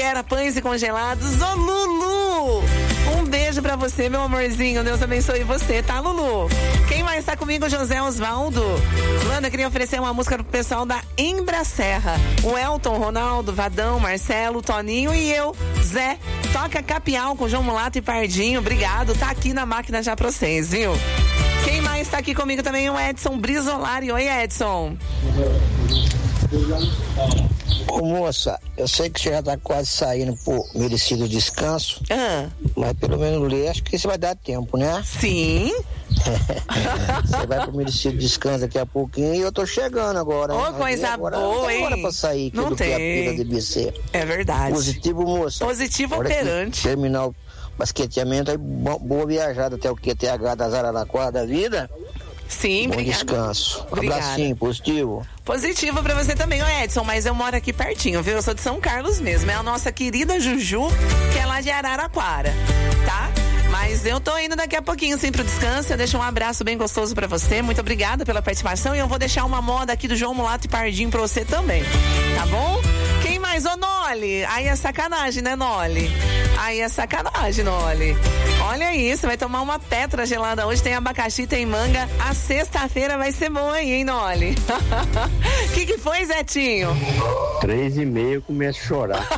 Quer pães e congelados? Ô, Lulu! Um beijo pra você, meu amorzinho. Deus abençoe você, tá, Lulu? Quem mais tá comigo? José Osvaldo. Lana, queria oferecer uma música pro pessoal da Embracerra. O Elton, Ronaldo, Vadão, Marcelo, Toninho e eu, Zé. Toca Capial com João Mulato e Pardinho. Obrigado, tá aqui na máquina já pra vocês, viu? Quem mais tá aqui comigo também? O Edson Brisolari. Oi, Edson. Ô, moça, eu sei que você já tá quase saindo pro merecido descanso, mas pelo menos ler, acho que isso vai dar tempo, né? Sim. Você vai pro merecido descanso daqui a pouquinho e eu tô chegando agora. Ô, coisa agora, boa, não tem hein? hora pra sair aqui não do tem. da DBC. É verdade. Positivo, moça. Positivo operante. Terminar o basqueteamento aí, boa viajada até o QTH das Araraquara da vida. Sim, bom obrigada. Descanso. Obrigada. Abracinho, positivo. Positivo pra você também, ô Edson, mas eu moro aqui pertinho, viu? Eu sou de São Carlos mesmo. É a nossa querida Juju, que é lá de Araraquara, tá? Mas eu tô indo daqui a pouquinho, sim, pro descanso. Eu deixo um abraço bem gostoso pra você. Muito obrigada pela participação. E eu vou deixar uma moda aqui do João Mulato e Pardinho pra você também. Tá bom? Quem mais? Ô, Noli. Aí é sacanagem, né, Noli? Aí é sacanagem, Noli. Olha isso, vai tomar uma tetra gelada hoje. Tem abacaxi, tem manga. A sexta-feira vai ser boa aí, hein, Noli? Que foi, Zetinho? 3h30 eu começo a chorar.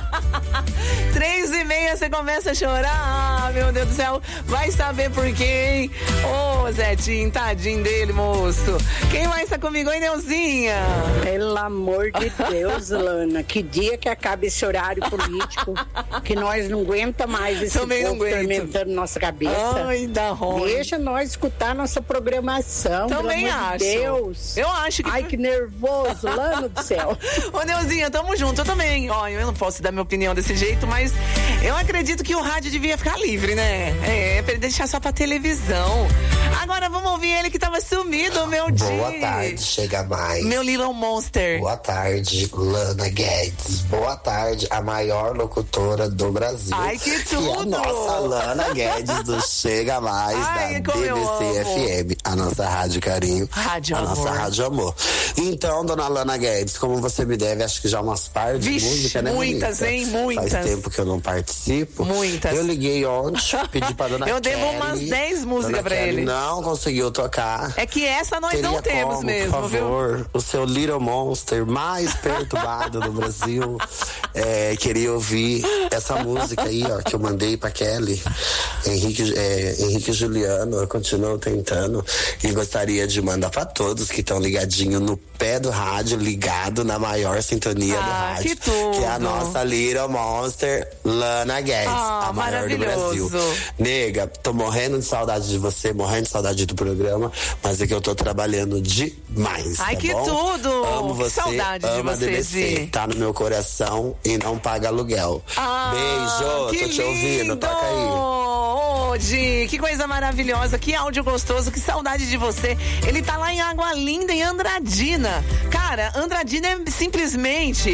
3h30 você começa a chorar? Ah, meu Deus do céu, vai saber por quê, hein? Ô, Zetinho, tadinho dele, moço. Quem mais tá comigo, hein, Neuzinha? Pelo amor de Deus, Lana, que dia que acaba esse horário político, que nós não aguenta mais esse Também povo fermentando nossa cabeça. Ai, dá ruim. Deixa nós escutar nossa programação, também pelo amor acho. de Deus. Eu acho que... Ai, que nervoso, Lana do céu. Ô, Neuzinha, tamo junto, eu também. Ó, eu não posso dar minha opinião desse jeito, mas eu acredito que o rádio devia ficar livre, né? Pra ele deixar só pra televisão. Agora vamos ouvir ele que tava sumido, meu dia. Boa tarde, chega mais. Meu Little Monster. Boa tarde, Lana Guedes. Boa tarde, a maior locutora do Brasil. Ai, que tudo! E a nossa Lana Guedes do Chega Mais, ai, da DBC FM, a nossa Rádio Carinho, Rádio a Amor. nossa Rádio Amor. Então, dona Lana Guedes, como você me deve, acho que já umas par de música, né, muitas, bonita? hein? Muitas. Faz tempo que eu não participo. Muitas. Eu liguei ontem, pedi pra dona Eu Kelly. devo umas 10 músicas pra Kelly ele. Não conseguiu tocar. É que essa nós não temos como, mesmo, por favor, viu? O seu Little Monster mais perturbado do Brasil queria ouvir essa música aí, ó, que eu mandei pra Kelly. Henrique Juliano, eu continuo tentando e gostaria de mandar pra todos que estão ligadinhos no pé do rádio, ligado na maior sintonia do rádio, que é a nossa Little Monster, Lana Guedes, a maior do Brasil. Nega, tô morrendo de saudade de você, morrendo de saudade do programa, mas é que eu tô trabalhando demais. Ai, tá que bom? tudo! Amo que você, saudade de amo a você, DBC, Gi. tá no meu coração e não paga aluguel. Beijo, tô te ouvindo, toca aí. Gi, que coisa maravilhosa, que áudio gostoso, que saudade de você. Ele tá lá em Água Linda, em Andradina. Cara, Andradina é simplesmente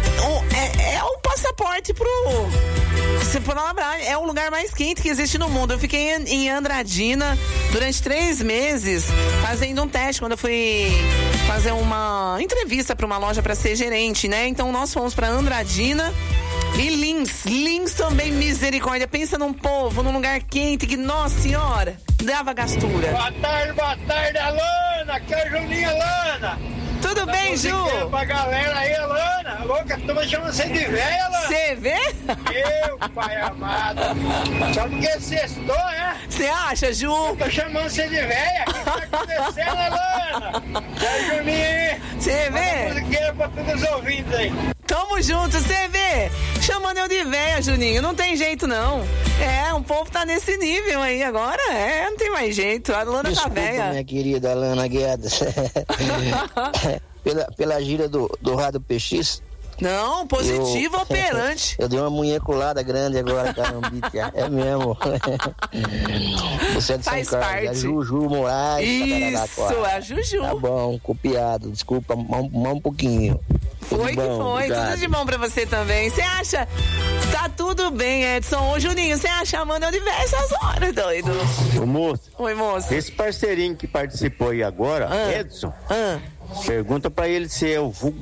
o passaporte pro... Você for lembrar, é o lugar mais quente que existe no mundo. Eu fiquei em Andradina durante 3 meses fazendo um teste quando eu fui fazer uma entrevista para uma loja para ser gerente, né? Então nós fomos para Andradina e Lins também, misericórdia. Pensa num povo, num lugar quente que, nossa senhora, dava gastura. Boa tarde, Alana, aqui é a Juninha Alana. Tudo bem, Ju? Pra galera aí, Alana. Louca, tô me chamando você de velha, Alana. Você vê? Meu pai amado. Só porque sextou, né? Você acha, Ju? Eu tô chamando você de velha. O que tá acontecendo, Alana? E aí, Juninha? Você vê? Uma musiqueira pra todos os ouvintes aí. Tamo junto, você vê? Chamando eu de véia, Juninho. Não tem jeito, não. O povo tá nesse nível aí agora. Não tem mais jeito. A Lana tá véia. Minha querida Lana Guedes. pela gíria do Rádio PX. Não, positivo operante. Eu dei uma munheculada grande agora, carambita. É mesmo. Você é de Faz São Carlos, parte. é Juju Moraes. Isso, é a Juju. Tá bom, copiado. Desculpa, um pouquinho. Foi que foi. Tudo de bom pra você também. Você acha? Tá tudo bem, Edson. Ô, Juninho, você acha a Amanda de véia essas horas, doido? Ô, moço. Oi, moço. Esse parceirinho que participou aí agora, Edson, pergunta pra ele se é o vulgo